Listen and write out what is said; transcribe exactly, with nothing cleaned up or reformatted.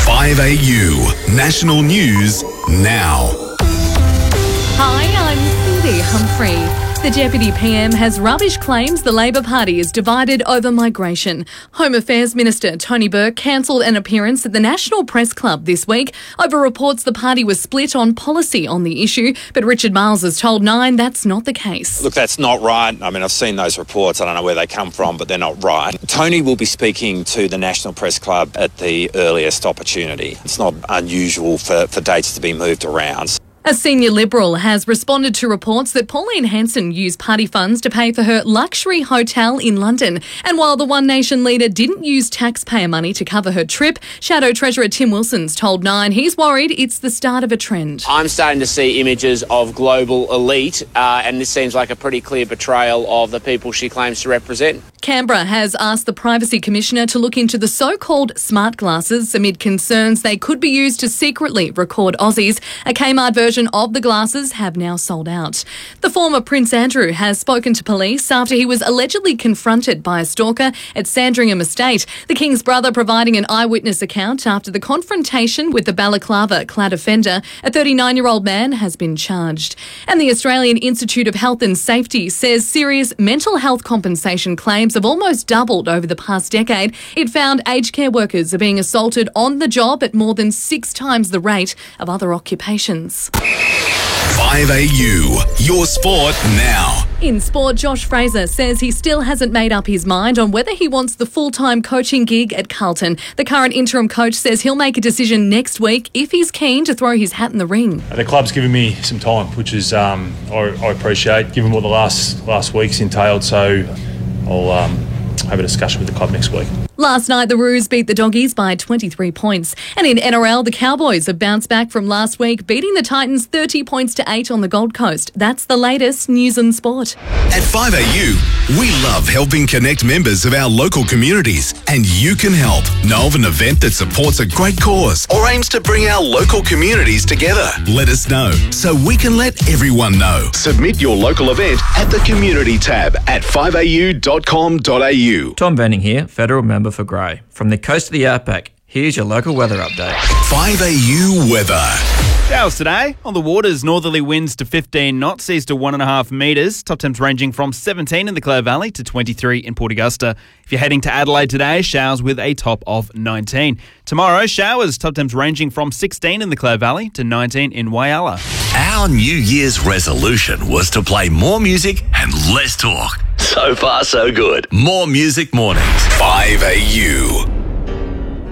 five A U. National News now. Hi, I'm Cindy Humphrey. The Deputy P M has rubbish claims the Labor Party is divided over migration. Home Affairs Minister Tony Burke cancelled an appearance at the National Press Club this week over reports the party was split on policy on the issue, but Richard Marles has told Nine that's not the case. Look, that's not right. I mean, I've seen those reports. I don't know where they come from, but they're not right. Tony will be speaking to the National Press Club at the earliest opportunity. It's not unusual for, for dates to be moved around. A senior Liberal has responded to reports that Pauline Hanson used party funds to pay for her luxury hotel in London. And while the One Nation leader didn't use taxpayer money to cover her trip, Shadow Treasurer Tim Wilson's told Nine he's worried it's the start of a trend. I'm starting to see images of global elite, uh, and this seems like a pretty clear betrayal of the people she claims to represent. Canberra has asked the Privacy Commissioner to look into the so-called smart glasses amid concerns they could be used to secretly record Aussies. A Kmart version of the glasses have now sold out. The former Prince Andrew has spoken to police after he was allegedly confronted by a stalker at Sandringham Estate. The King's brother providing an eyewitness account after the confrontation with the balaclava-clad offender. A thirty-nine-year-old man has been charged. And the Australian Institute of Health and Safety says serious mental health compensation claims have almost doubled over the past decade. It found aged care workers are being assaulted on the job at more than six times the rate of other occupations. five A U, your sport now. In sport, Josh Fraser says he still hasn't made up his mind on whether he wants the full-time coaching gig at Carlton. The current interim coach says he'll make a decision next week if he's keen to throw his hat in the ring. The club's given me some time, which is um, I, I appreciate, given what the last last week's entailed. So I'll um, have a discussion with the club next week. Last night, the Roos beat the Doggies by twenty-three points. And in N R L, the Cowboys have bounced back from last week, beating the Titans thirty points to eight on the Gold Coast. That's the latest news and sport. At five A U, we love helping connect members of our local communities, and you can help. Know of an event that supports a great cause or aims to bring our local communities together? Let us know so we can let everyone know. Submit your local event at the Community tab at five a u dot com dot a u. Tom Benning here, Federal Member for Grey. From the coast of the Outback, here's your local weather update. five A U weather. Showers today. On the waters, northerly winds to fifteen knots, seas to one and a half metres. Top temps ranging from seventeen in the Clare Valley to twenty-three in Port Augusta. If you're heading to Adelaide today, showers with a top of nineteen. Tomorrow, showers, top temps ranging from sixteen in the Clare Valley to nineteen in Whyalla. Our New Year's resolution was to play more music and less talk. So far, so good. More Music Mornings. five A U.